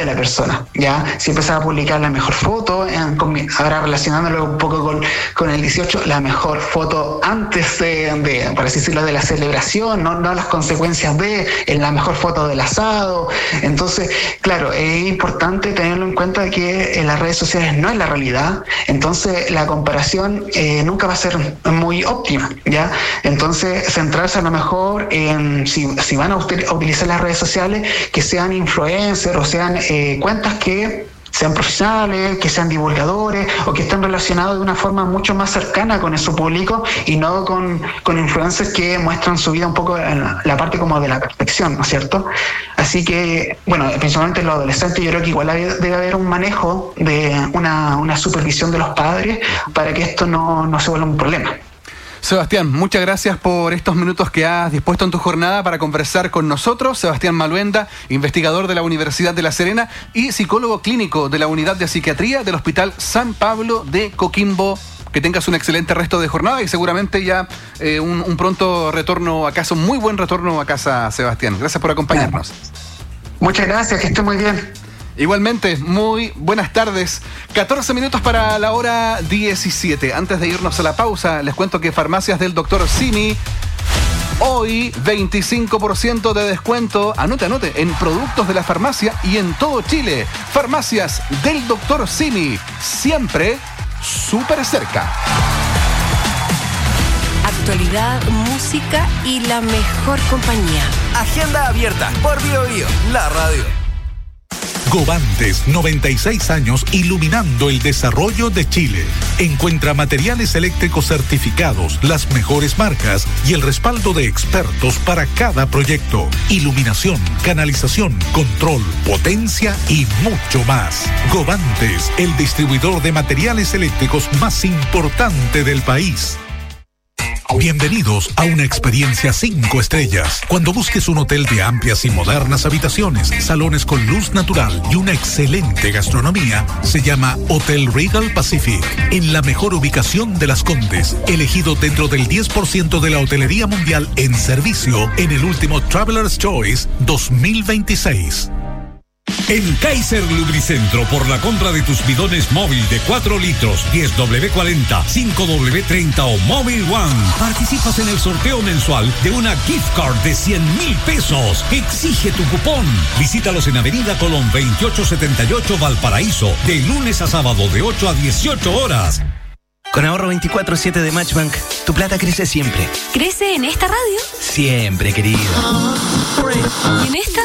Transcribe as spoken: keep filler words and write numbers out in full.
de la persona, ¿ya? Si empezaba a publicar la mejor foto, en, con, ahora relacionándolo un poco con, con el dieciocho, la mejor foto antes de, de, por así decirlo, de la celebración, no, no las consecuencias de, en la mejor foto del asado. Entonces, claro, es importante tenerlo en cuenta que en las redes sociales no es la realidad, entonces la comparación eh, nunca va a ser muy óptima, ¿ya? Entonces, centrarse a lo mejor en, si, si van a, a utilizar las redes sociales, que sean influencers o sean eh, cuentas que sean profesionales, que sean divulgadores o que estén relacionados de una forma mucho más cercana con su público y no con, con influencers que muestran su vida un poco en la, la parte como de la perfección, ¿no es cierto? Así que, bueno, principalmente los adolescentes, yo creo que igual debe haber un manejo de una, una supervisión de los padres para que esto no, no se vuelva un problema. Sebastián, muchas gracias por estos minutos que has dispuesto en tu jornada para conversar con nosotros. Sebastián Maluenda, investigador de la Universidad de La Serena y psicólogo clínico de la Unidad de Psiquiatría del Hospital San Pablo de Coquimbo. Que tengas un excelente resto de jornada y seguramente ya eh, un, un pronto retorno a casa, un muy buen retorno a casa, Sebastián. Gracias por acompañarnos. Muchas gracias, que esté muy bien. Igualmente, muy buenas tardes. catorce minutos para la hora diecisiete. Antes de irnos a la pausa, les cuento que Farmacias del doctor Simi, hoy veinticinco por ciento de descuento, anote, anote, en productos de la farmacia y en todo Chile. Farmacias del doctor Simi, siempre súper cerca. Actualidad, música y la mejor compañía. Agenda abierta por Bio Bio, la radio. Govantes, noventa y seis años iluminando el desarrollo de Chile. Encuentra materiales eléctricos certificados, las mejores marcas y el respaldo de expertos para cada proyecto. Iluminación, canalización, control, potencia y mucho más. Govantes, el distribuidor de materiales eléctricos más importante del país. Bienvenidos a una experiencia cinco estrellas. Cuando busques un hotel de amplias y modernas habitaciones, salones con luz natural y una excelente gastronomía, se llama Hotel Regal Pacific, en la mejor ubicación de Las Condes, elegido dentro del diez por ciento de la hotelería mundial en servicio en el último Traveler's Choice dos mil veintiséis. En Kaiser Lubricentro, por la compra de tus bidones móvil de cuatro litros, diez doble cuarenta, cinco doble treinta o Móvil One, participas en el sorteo mensual de una gift card de cien mil pesos. Exige tu cupón. Visítalos en Avenida Colón veintiocho setenta y ocho, Valparaíso, de lunes a sábado de ocho a dieciocho horas. Con ahorro veinticuatro siete de Matchbank, tu plata crece siempre. ¿Crece en esta radio? Siempre, querido. ¿En esta?